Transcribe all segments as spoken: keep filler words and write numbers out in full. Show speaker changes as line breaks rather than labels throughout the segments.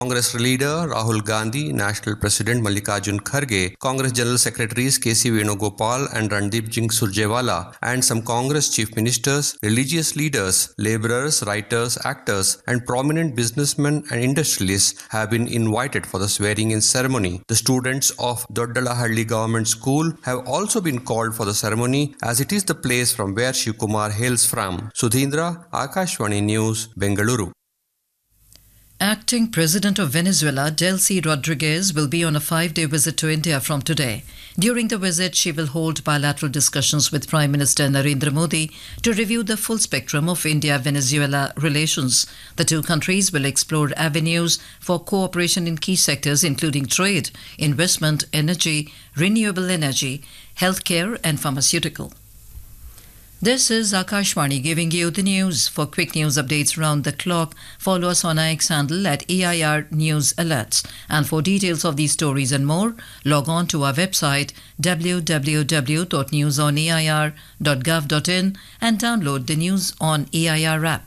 Congress leader Rahul Gandhi, National President Mallikarjun Kharge, Congress General Secretaries K C Venugopal and Randeep Singh Surjewala, and some Congress chief ministers, religious leaders, laborers, writers, actors, and prominent businessmen and industrialists have been invited for the swearing-in ceremony. The students of Doddalahalli Government School have also been called for the ceremony, as it is the place from where Shiv Kumar hails from. Sudhindra, Akashvani News, Bengaluru.
Acting President of Venezuela, Delcy Rodriguez, will be on a five-day visit to India from today. During the visit, she will hold bilateral discussions with Prime Minister Narendra Modi to review the full spectrum of India-Venezuela relations. The two countries will explore avenues for cooperation in key sectors including trade, investment, energy, renewable energy, healthcare and pharmaceutical. This is Akashvani giving you the news. For quick news updates round the clock, follow us on our X handle at A I R News Alerts. And for details of these stories and more, log on to our website w w w dot news on a i r dot gov dot in and download the News on A I R app.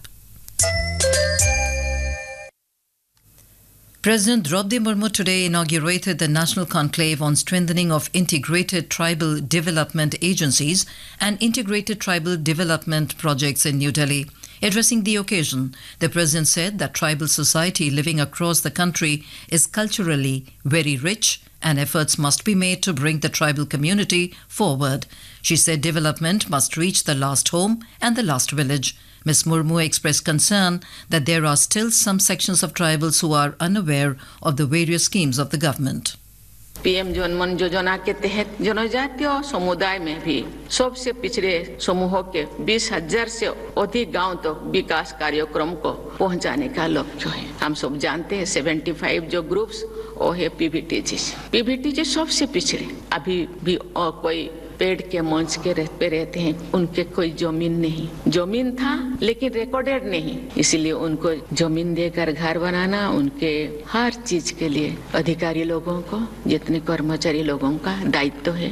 President Draupadi Murmu today inaugurated the National Conclave on Strengthening of Integrated Tribal Development Agencies and Integrated Tribal Development Projects in New Delhi. Addressing the occasion, the President said that tribal society living across the country is culturally very rich and efforts must be made to bring the tribal community forward. She said development must reach the last home and the last village. Miz Murmu expressed concern that there are still some sections of tribals who are unaware of the various schemes of the government.
PM जनमन योजना के तहत जनजातीय समुदाय में भी सबसे पिछड़े समूहों के बीस हजार से अधिक गांव तक विकास कार्यक्रम को पहुंचाने का लक्ष्य है। हम सब जानते हैं पचहत्तर जो ग्रुप्स वो है पीवीटीजी। पीवीटीजी सबसे पिछड़े अभी भी और कोई पेड़ के मंच के रह पे रहते हैं, उनके कोई जमीन नहीं, जमीन था लेकिन रिकॉर्डेड नहीं, इसलिए उनको जमीन देकर घर बनाना उनके हर चीज के लिए अधिकारी लोगों को, जितने कर्मचारी लोगों का दायित्व है।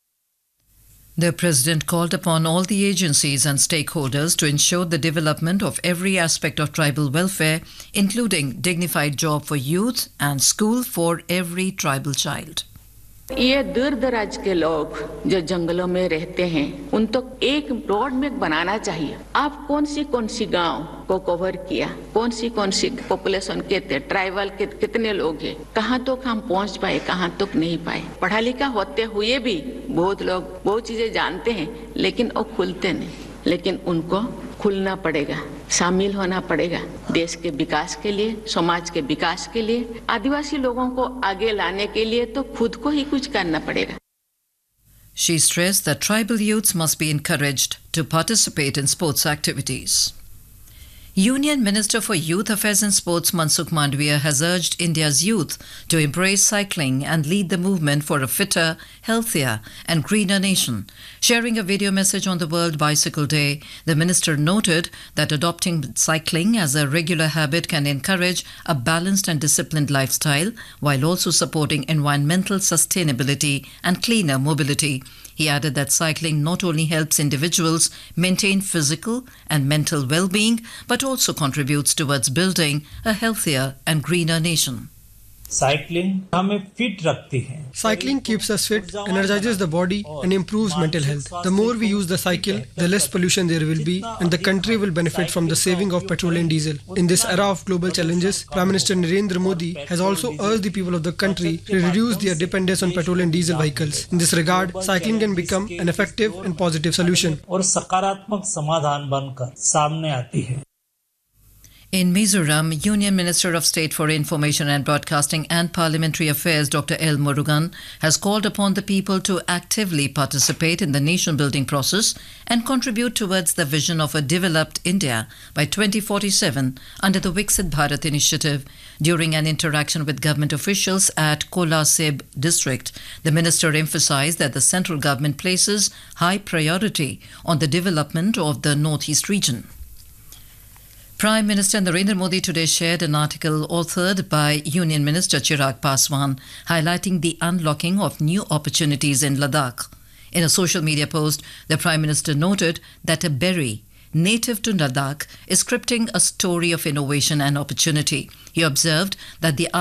The President called upon all the agencies and stakeholders to ensure the development of every aspect of tribal welfare, including dignified job for youth and school for every tribal child.
ये दूर दराज के लोग जो जंगलों में रहते हैं उन तक एक ब्रॉड मैप बनाना चाहिए। आप कौन सी कौन सी गांव को कवर किया, कौन सी कौन सी पॉपुलेशन के थे, ट्राइबल के कितने लोग हैं, कहां तक हम पहुंच पाए, कहां तक नहीं पाए। पढ़ा लिखा होते हुए भी बहुत लोग बहुत चीजें जानते हैं लेकिन वो खुलते नहीं, लेकिन उनको खुलना पड़ेगा, शामिल होना पड़ेगा देश के विकास के लिए, समाज के विकास के लिए, आदिवासी लोगों को आगे लाने के लिए तो खुद को ही कुछ करना पड़ेगा।
She stressed that tribal youths must be encouraged to participate in sports activities. Union Minister for Youth Affairs and Sports Mansukh Mandavia has urged India's youth to embrace cycling and lead the movement for a fitter, healthier and greener nation. Sharing a video message on the World Bicycle Day, the minister noted that adopting cycling as a regular habit can encourage a balanced and disciplined lifestyle while also supporting environmental sustainability and cleaner mobility. He added that cycling not only helps individuals maintain physical and mental well-being, but also contributes towards building a healthier and greener nation.
Cycling हमें fit रखती है।
Cycling keeps us fit, energizes the body and improves mental health. The more we use the cycle, the less pollution there will be and the country will benefit from the saving of petrol and diesel. In this era of global challenges, Prime Minister Narendra Modi has also urged the people of the country to reduce their dependence on petrol and diesel vehicles. In this regard, cycling can become an effective and positive solution.
और सकारात्मक समाधान बनकर सामने आती है।
In Mizoram, Union Minister of State for Information and Broadcasting and Parliamentary Affairs Doctor L. Murugan has called upon the people to actively participate in the nation-building process and contribute towards the vision of a developed India by twenty forty-seven under the Viksit Bharat initiative. During an interaction with government officials at Kolasib district, the minister emphasized that the central government places high priority on the development of the Northeast region. Prime Minister Narendra Modi today shared an article authored by Union Minister Chirag Paswan highlighting the unlocking of new opportunities in Ladakh. In a social media post, the Prime Minister noted that a berry native to Ladakh, is scripting a story of innovation and opportunity. He observed that the